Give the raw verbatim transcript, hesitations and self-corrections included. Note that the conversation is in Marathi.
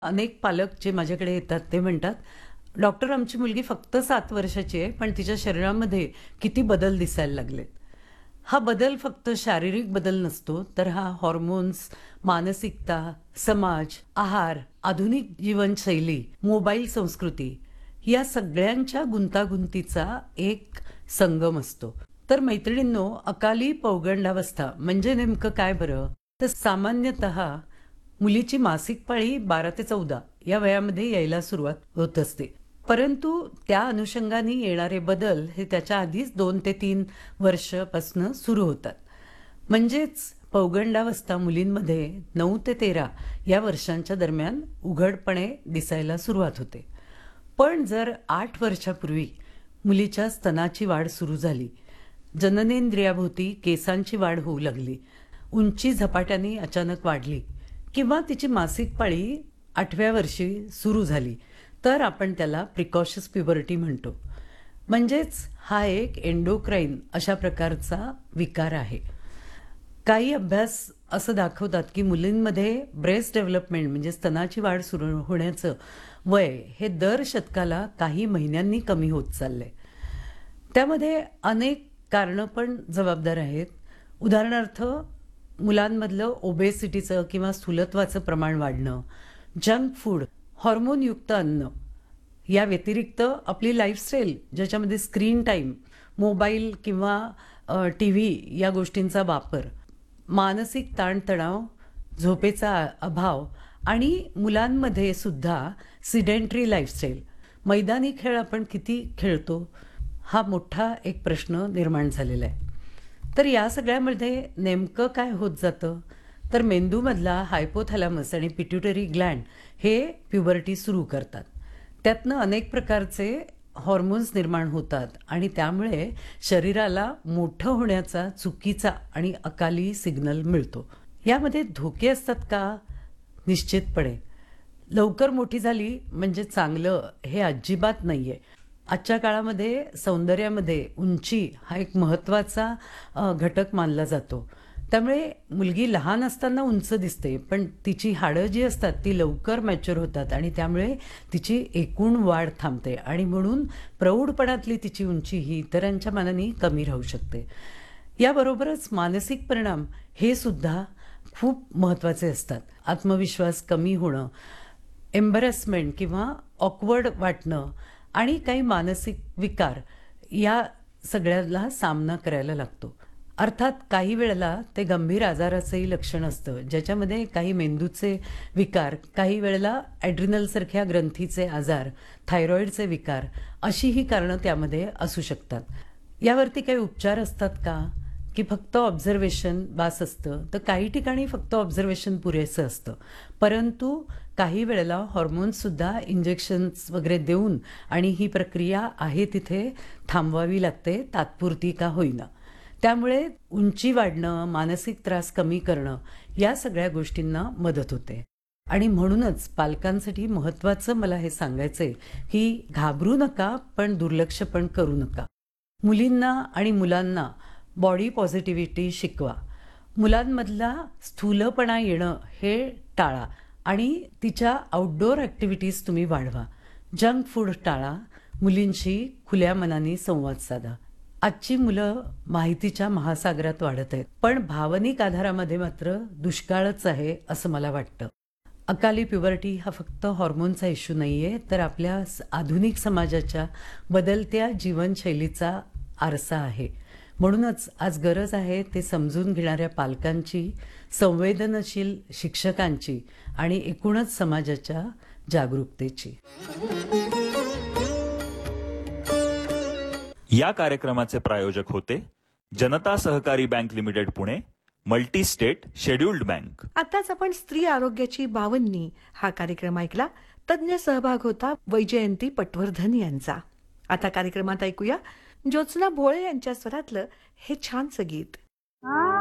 अनेक पालक जे माझ्याकडे येतात ते म्हणतात, "डॉक्टर आमची मुलगी फक्त सात वर्षाची आहे, पण तिच्या शरीरामध्ये किती बदल दिसायला लागलेत." हा बदल फक्त शारीरिक बदल नसतो, तर हा हॉर्मोन्स, मानसिकता, समाज, आहार, आधुनिक जीवनशैली, मोबाईल संस्कृती या सगळ्यांच्या गुंतागुंतीचा एक संगम असतो. तर मैत्रिणींनो, अकाली पौगंडावस्था म्हणजे नेमकं काय बरं? तर सामान्यतः मुलीची मासिक पाळी बारा ते चौदा या वयामध्ये यायला सुरुवात होत असते. परंतु त्या अनुषंगाने येणारे बदल हे त्याच्या आधीच दोन ते तीन वर्षापासून सुरू होतात. म्हणजेच पौगंडावस्था मुलींमध्ये नऊ ते तेरा या वर्षांच्या दरम्यान उघडपणे दिसायला सुरुवात होते. पण जर आठ वर्षापूर्वी मुलीच्या स्तनाची वाढ सुरू झाली, जननेंद्रियाभोवती केसांची वाढ होऊ लागली, उंची झपाट्याने अचानक वाढली किंवा तिची मासिक पाळी आठव्या वर्षी सुरू झाली, तर आपण त्याला प्रिकॉशस प्युबर्टी म्हणतो. म्हणजेच हा एक एंडोक्राईन अशा प्रकारचा विकार आहे. काही अभ्यास असं दाखवतात की मुलींमध्ये ब्रेस्ट डेव्हलपमेंट म्हणजे स्तनाची वाढ सुरू होण्याचं वय हे दर शतकाला काही महिन्यांनी कमी होत चाललंय. त्यामध्ये अनेक कारणं पण जबाबदार आहेत. उदाहरणार्थ मुलांमधलं ओबेसिटीचं किंवा स्थूलत्वाचं प्रमाण वाढणं, जंक फूड, हॉर्मोनयुक्त अन्न, या व्यतिरिक्त आपली लाईफस्टाईल ज्याच्यामध्ये स्क्रीन टाईम, मोबाईल किंवा टी व्ही या गोष्टींचा वापर, मानसिक ताणतणाव, झोपेचा अभाव आणि मुलांमध्ये सुद्धा सिडेंटरी लाईफस्टाईल, मैदानी खेळ आपण किती खेळतो हा मोठा एक प्रश्न निर्माण झालेला आहे. तर या सगळ्यामध्ये नेमकं काय होत जातं, तर मेंदूमधला हायपोथॅलॅमस आणि पिट्युटरी ग्लँड हे प्युबर्टी सुरू करतात. त्यातनं अनेक प्रकारचे हॉर्मोन्स निर्माण होतात आणि त्यामुळे शरीराला मोठं होण्याचा चुकीचा आणि अकाली सिग्नल मिळतो. यामध्ये धोके असतात का? निश्चितपणे. लवकर मोठी झाली म्हणजे चांगलं हे अजिबात नाहीये. आजच्या काळामध्ये सौंदर्यामध्ये उंची हा एक महत्त्वाचा घटक मानला जातो. त्यामुळे मुलगी लहान असताना उंच दिसते, पण तिची हाडं जी असतात ती लवकर मॅच्युअर होतात आणि त्यामुळे तिची एकूण वाढ थांबते आणि म्हणून प्रौढपणातली तिची उंची ही इतरांच्या मानाने कमी राहू शकते. याबरोबरच मानसिक परिणाम हे सुद्धा खूप महत्त्वाचे असतात. आत्मविश्वास कमी होणं, एम्बॅरसमेंट किंवा ऑकवर्ड वाटणं आणि काही मानसिक विकार या सगळ्याला सामना करायला लागतो. अर्थात काही वेळेला ते गंभीर आजाराचंही लक्षण असतं, ज्याच्यामध्ये काही मेंदूचे विकार, काही वेळेला ॲड्रिनलसारख्या ग्रंथीचे आजार, थायरॉईडचे विकार अशी ही कारणं त्यामध्ये असू शकतात. यावरती काही उपचार असतात का? की फक्त ऑब्झर्वेशन बास असतं? तर काही ठिकाणी फक्त ऑब्झर्वेशन पुरेसं असतं, परंतु काही वेळेला हॉर्मोन्ससुद्धा इंजेक्शन्स वगैरे देऊन आणि ही प्रक्रिया आहे तिथे थांबवावी लागते, तात्पुरती का होईना. त्यामुळे उंची वाढणं, मानसिक त्रास कमी करणं या सगळ्या गोष्टींना मदत होते. आणि म्हणूनच पालकांसाठी महत्त्वाचं मला हे सांगायचं आहे की घाबरू नका, पण दुर्लक्ष पण करू नका. मुलींना आणि मुलांना बॉडी पॉझिटिव्हिटी शिकवा. मुलांमधला स्थूलपणा येणं हे टाळा आणि तिच्या आउटडोअर ॲक्टिव्हिटीज तुम्ही वाढवा. जंक फूड टाळा. मुलींशी खुल्या मनाने संवाद साधा. आजची मुलं माहितीच्या महासागरात वाढत आहेत, पण भावनिक आधारामध्ये मात्र दुष्काळच आहे असं मला वाटतं. अकाली प्युबर्टी हा फक्त हॉर्मोनचा इश्यू नाही आहे, तर आपल्या आधुनिक समाजाच्या बदलत्या जीवनशैलीचा आरसा आहे. म्हणूनच आज गरज आहे ते समजून घेणाऱ्या पालकांची, संवेदनशील शिक्षकांची आणि एकूणच समाजाच्या जागरूकतेची. या कार्यक्रमाचे प्रायोजक होते जनता सहकारी bank limited Pune, multi state scheduled bank. आताच आपण स्त्री आरोग्याची बावन्नी हा कार्यक्रम ऐकला. तज्ञ सहभाग होता वैजयंती पटवर्धन यांचा. आता कार्यक्रमात ऐकूया ज्योत्स्ना भोळे यांच्या स्वरातलं हे छानसं गीत.